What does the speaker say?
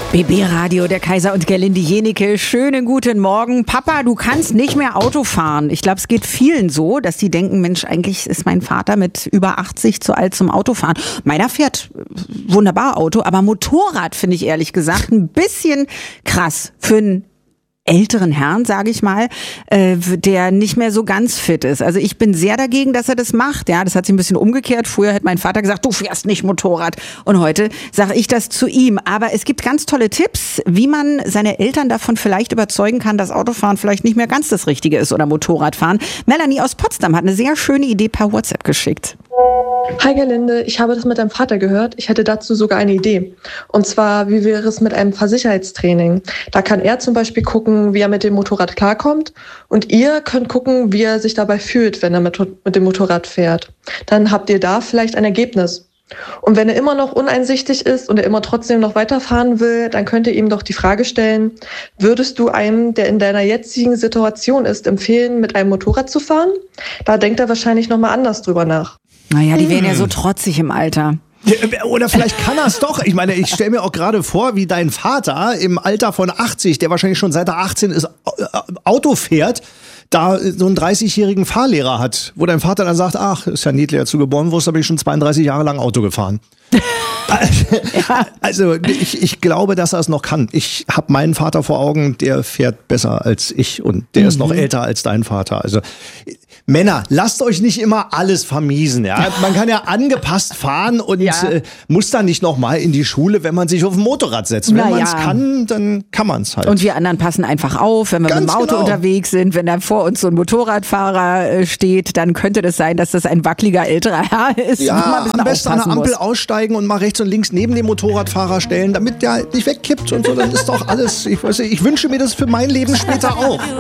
BB Radio, der Kaiser und Gerlinde Jenike. Schönen guten Morgen. Papa, du kannst nicht mehr Auto fahren. Ich glaube, es geht vielen so, dass die denken, Mensch, eigentlich ist mein Vater mit über 80 zu alt zum Autofahren. Meiner fährt wunderbar Auto, aber Motorrad finde ich ehrlich gesagt ein bisschen krass für einen älteren Herrn, sage ich mal, der nicht mehr so ganz fit ist. Also ich bin sehr dagegen, dass er das macht. Ja, das hat sich ein bisschen umgekehrt. Früher hat mein Vater gesagt, du fährst nicht Motorrad. Und heute sage ich das zu ihm. Aber es gibt ganz tolle Tipps, wie man seine Eltern davon vielleicht überzeugen kann, dass Autofahren vielleicht nicht mehr ganz das Richtige ist oder Motorradfahren. Melanie aus Potsdam hat eine sehr schöne Idee per WhatsApp geschickt. Hi Gerlinde, ich habe das mit deinem Vater gehört. Ich hätte dazu sogar eine Idee. Und zwar, wie wäre es mit einem Fahrsicherheitstraining? Da kann er zum Beispiel gucken, wie er mit dem Motorrad klarkommt. Und ihr könnt gucken, wie er sich dabei fühlt, wenn er mit dem Motorrad fährt. Dann habt ihr da vielleicht ein Ergebnis. Und wenn er immer noch uneinsichtig ist und er immer trotzdem noch weiterfahren will, dann könnt ihr ihm doch die Frage stellen, würdest du einem, der in deiner jetzigen Situation ist, empfehlen, mit einem Motorrad zu fahren? Da denkt er wahrscheinlich nochmal anders drüber nach. Naja, die werden ja so trotzig im Alter. Oder vielleicht kann er es doch. Ich meine, ich stelle mir auch gerade vor, wie dein Vater im Alter von 80, der wahrscheinlich schon seit er 18 ist, Auto fährt, da so einen 30-jährigen Fahrlehrer hat, wo dein Vater dann sagt, ach, ist ja niedlich, dazu geboren wurdest, da bin ich schon 32 Jahre lang Auto gefahren. Also ich glaube, dass er es noch kann. Ich habe meinen Vater vor Augen, der fährt besser als ich und der ist noch älter als dein Vater. Also Männer, lasst euch nicht immer alles vermiesen. Ja? Man kann ja angepasst fahren und muss dann nicht nochmal in die Schule, wenn man sich auf ein Motorrad setzt. Wenn man es kann, dann kann man es halt. Und wir anderen passen einfach auf, wenn wir mit dem Auto unterwegs sind. Wenn dann vor uns so ein Motorradfahrer steht, dann könnte das sein, dass das ein wackeliger älterer Herr ist. Ja, am besten an der Ampel aussteigen und mal rechts und links neben dem Motorradfahrer stellen, damit der halt nicht wegkippt und so. Dann ist doch alles, ich wünsche mir das für mein Leben später auch.